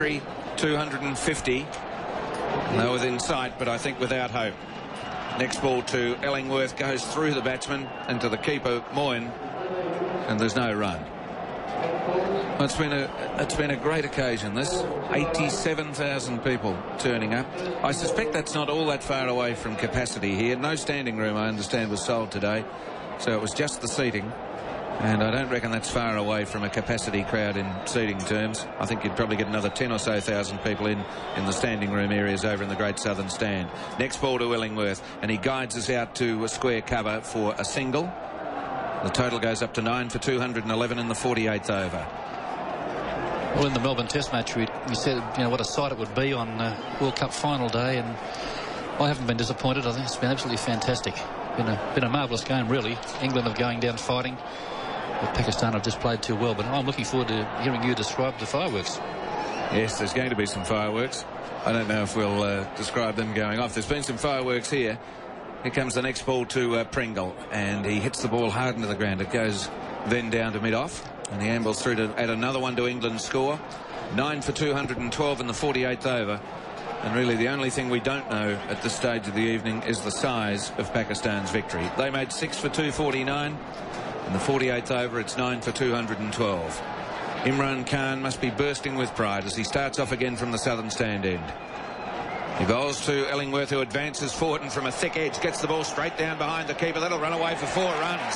250. They're within sight, but I think without hope. Next ball to Ellingworth goes through the batsman and to the keeper Moyne, and there's no run. Well, it's been a great occasion, this. 87,000 people turning up. I suspect that's not all that far away from capacity here. No standing room, I understand, was sold today, so it was just the seating. And I don't reckon that's far away from a capacity crowd in seating terms. I think you'd probably get another 10 or so thousand people in the standing room areas over in the Great Southern Stand. Next ball to Illingworth, and he guides us out to a square cover for a single. The total goes up to 9 for 211 in the 48th over. Well, in the Melbourne Test match, we said, you know, what a sight it would be on World Cup final day, and I haven't been disappointed. I think it's been absolutely fantastic. Been a marvellous game, really. England are going down fighting. But Pakistan have just played too well, but I'm looking forward to hearing you describe the fireworks. Yes, there's going to be some fireworks. I don't know if we'll describe them going off. There's been some fireworks here. Here comes the next ball to Pringle, and he hits the ball hard into the ground. It goes then down to mid-off, and he ambles through to add another one to England's score. 9 for 212 in the 48th over. And really the only thing we don't know at this stage of the evening is the size of Pakistan's victory. They made 6 for 249. In the 48th over, it's 9 for 212. Imran Khan must be bursting with pride as he starts off again from the southern stand end. He bowls to Ellingworth, who advances forward and from a thick edge gets the ball straight down behind the keeper. That'll run away for 4 runs.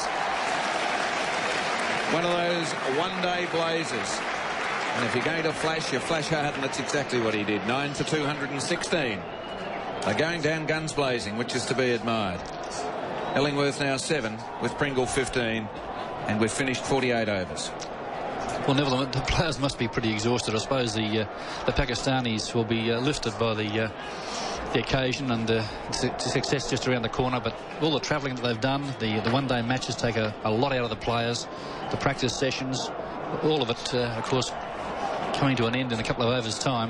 One of those one-day blazers. And if you're going to flash, you flash hard, and that's exactly what he did. 9 for 216. They're going down guns blazing, which is to be admired. Ellingworth now 7 with Pringle 15, and we've finished 48 overs. Well, nevertheless, the players must be pretty exhausted. I suppose the Pakistanis will be lifted by the occasion and the success just around the corner, but all the travelling that they've done, the one-day matches take a lot out of the players, the practice sessions, all of it, of course, coming to an end in a couple of overs' time.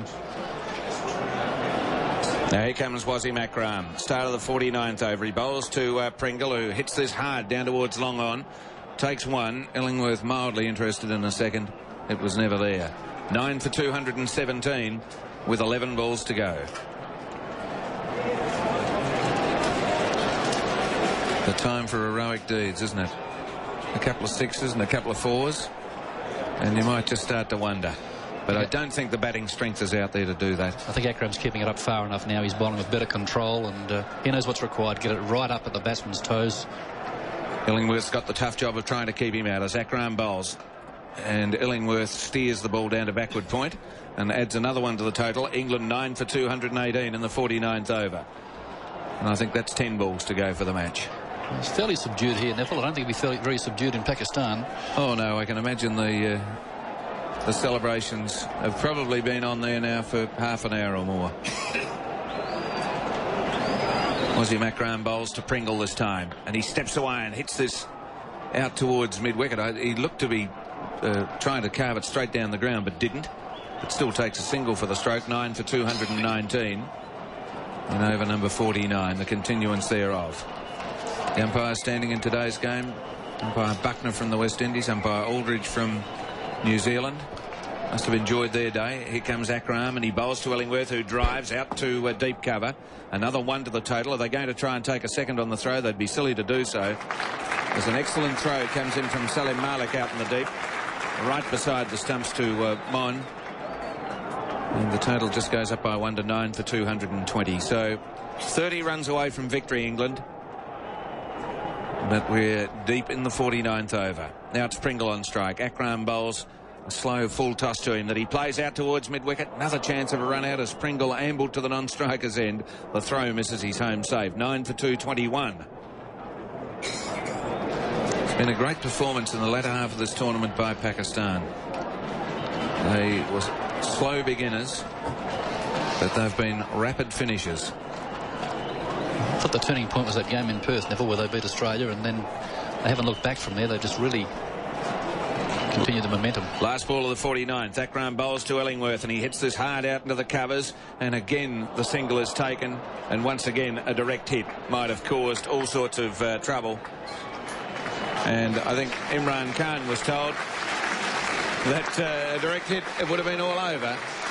Now here comes Wasim Akram, start of the 49th over. He bowls to Pringle, who hits this hard down towards long on. Takes one. Ellingworth mildly interested in a second. It was never there. 9 for 217 with 11 balls to go. The time for heroic deeds, isn't it? A couple of sixes and a couple of fours, and you might just start to wonder. But I don't think the batting strength is out there to do that. I think Akram's keeping it up far enough now. He's bowling with better control, and he knows what's required. Get it right up at the batsman's toes. Illingworth's got the tough job of trying to keep him out as Akram bowls. And Illingworth steers the ball down to backward point and adds another one to the total. England 9 for 218 in the 49th over. And I think that's 10 balls to go for the match. It's fairly subdued here, Neville. I don't think it'll be very subdued in Pakistan. Oh, no, I can imagine the celebrations have probably been on there now for half an hour or more. Wasim Akram bowls to Pringle this time, and he steps away and hits this out towards mid-wicket. He looked to be trying to carve it straight down the ground, but didn't. It still takes a single for the stroke. 9 for 219 in over number 49, the continuance thereof. The umpires standing in today's game: umpire Buckner from the West Indies, umpire Aldridge from New Zealand. Must have enjoyed their day. Here comes Akram, and he bowls to Ellingworth, who drives out to deep cover. Another one to the total. Are they going to try and take a second on the throw? They'd be silly to do so. There's an excellent throw. Comes in from Salim Malik out in the deep, right beside the stumps to Mon. And the total just goes up by 1 to 9 for 220. So 30 runs away from victory, England. But we're deep in the 49th over. Now it's Pringle on strike. Akram bowls a slow full toss to him that he plays out towards mid-wicket. Another chance of a run out as Pringle ambled to the non-striker's end. The throw misses his home save. 9 for 221. It's been a great performance in the latter half of this tournament by Pakistan. They were slow beginners, but they've been rapid finishers. I thought the turning point was that game in Perth, Neville, where they beat Australia, and then they haven't looked back from there. They just really continue the momentum. Last ball of the 49th. Akram bowls to Ellingworth, and he hits this hard out into the covers, and again the single is taken, and once again a direct hit might have caused all sorts of trouble. And I think Imran Khan was told that a direct hit, it would have been all over.